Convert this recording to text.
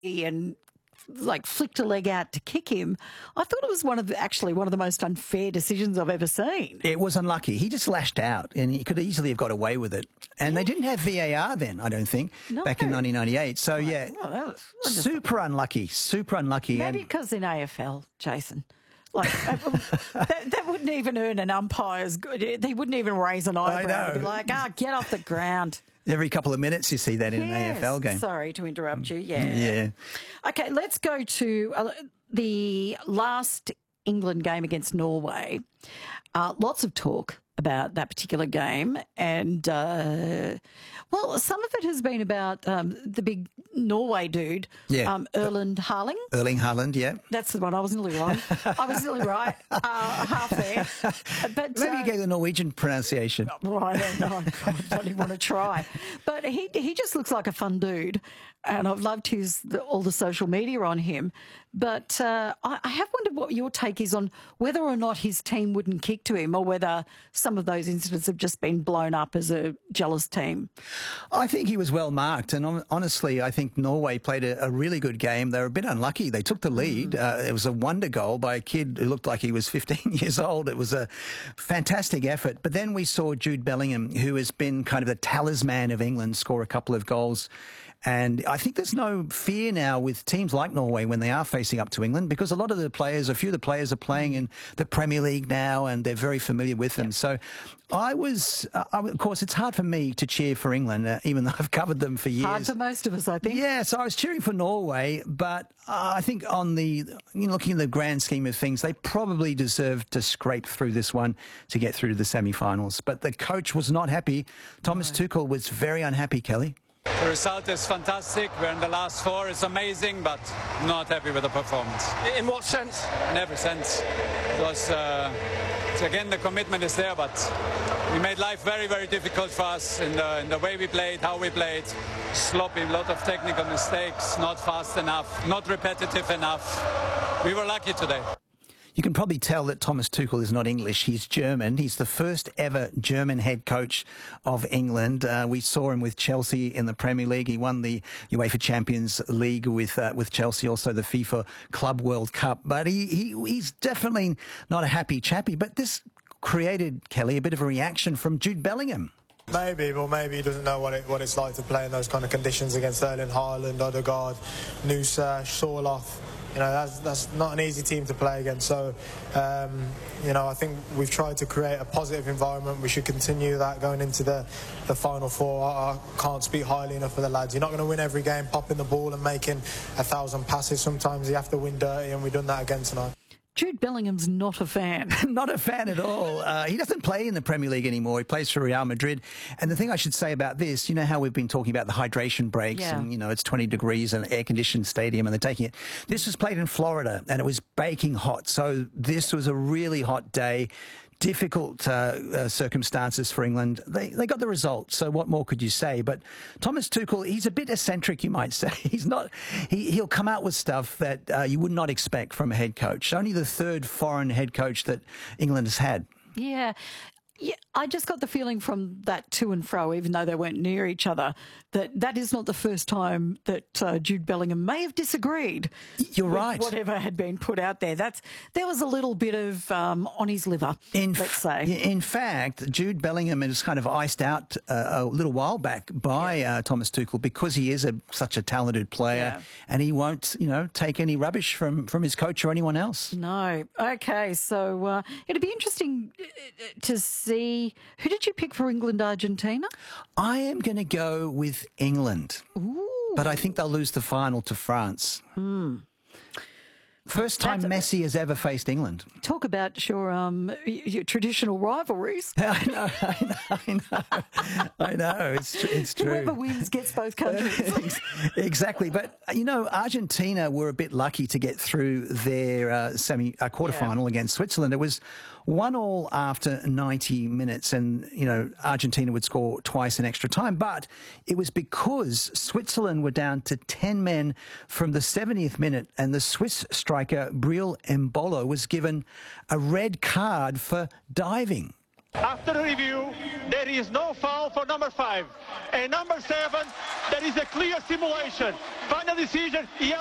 and like flicked a leg out to kick him. I thought it was one of the most unfair decisions I've ever seen. It was unlucky. He just lashed out and he could easily have got away with it. And they didn't have VAR then, I don't think, back in 1998. So, yeah, that was super unlucky. Maybe because in AFL, Jason, like that wouldn't even earn an umpire's good. They wouldn't even raise an eyebrow. They'd be like, get off the ground. Every couple of minutes you see that in an AFL game. Sorry to interrupt you. Yeah. Yeah. Okay, let's go to the last England game against Norway. Lots of talk about that particular game. And, well, some of it has been about the big Norway dude, Erling Haaland. Erling Haaland, yeah. That's the one. I was nearly wrong. I was nearly right. Half there. But, maybe you gave the Norwegian pronunciation. Well, I don't know. I don't even want to try. But he just looks like a fun dude. And I've loved all the social media on him. But I have wondered what your take is on whether or not his team wouldn't kick to him or whether some of those incidents have just been blown up as a jealous team. I think he was well marked. And honestly, I think Norway played a really good game. They were a bit unlucky. They took the lead. It was a wonder goal by a kid who looked like he was 15 years old. It was a fantastic effort. But then we saw Jude Bellingham, who has been kind of the talisman of England, score a couple of goals. And I think there's no fear now with teams like Norway when they are facing up to England because a few of the players are playing in the Premier League now and they're very familiar with them. So of course, it's hard for me to cheer for England, even though I've covered them for years. Hard for most of us, I think. Yeah, so I was cheering for Norway, but I think looking at the grand scheme of things, they probably deserved to scrape through this one to get through to the semi-finals. But the coach was not happy. Thomas Tuchel was very unhappy, Kelly. The result is fantastic. We're in the last four. It's amazing, but not happy with the performance. In what sense? In every sense. Because, again, the commitment is there, but we made life very, very difficult for us in the way we played, how we played. Sloppy, a lot of technical mistakes, not fast enough, not repetitive enough. We were lucky today. You can probably tell that Thomas Tuchel is not English. He's German. He's the first ever German head coach of England. We saw him with Chelsea in the Premier League. He won the UEFA Champions League with Chelsea, also the FIFA Club World Cup. But he's definitely not a happy chappy. But this created, Kelly, a bit of a reaction from Jude Bellingham. Maybe, but maybe he doesn't know what it's like to play in those kind of conditions against Erling Haaland, Odegaard, Nusa, Sorloth. You know, that's not an easy team to play against. So, I think we've tried to create a positive environment. We should continue that going into the Final Four. I can't speak highly enough for the lads. You're not going to win every game popping the ball and making 1,000 passes. Sometimes you have to win dirty, and we've done that again tonight. Jude Bellingham's not a fan. Not a fan at all. He doesn't play in the Premier League anymore. He plays for Real Madrid. And the thing I should say about this, you know how we've been talking about the hydration breaks and, it's 20 degrees and an air-conditioned stadium and they're taking it. This was played in Florida and it was baking hot. So this was a really hot day. Difficult circumstances for England. They got the result, so what more could you say? But Thomas Tuchel, he's a bit eccentric, you might say. He's not. He'll come out with stuff that you would not expect from a head coach. Only the third foreign head coach that England has had. Yeah. Yeah, I just got the feeling from that to and fro, even though they weren't near each other, that is not the first time that Jude Bellingham may have disagreed. You're right. Whatever had been put out there. There was a little bit of on his liver, let's say. In fact, Jude Bellingham is kind of iced out a little while back by Thomas Tuchel because he is such a talented player and he won't, take any rubbish from his coach or anyone else. No. Okay, so it'd be interesting to see. Who did you pick for England, Argentina? I am going to go with England. Ooh. But I think they'll lose the final to France. First time Messi has ever faced England. Talk about your traditional rivalries. I know. It's true. Whoever wins gets both countries. Exactly. But, Argentina were a bit lucky to get through their quarterfinal against Switzerland. It was 1-1 after 90 minutes and, Argentina would score twice in extra time. But it was because Switzerland were down to 10 men from the 70th minute and the Swiss striker Breel Embolo was given a red card for diving. After the review, there is no foul for number 5. And number 7, there is a clear simulation. Final decision,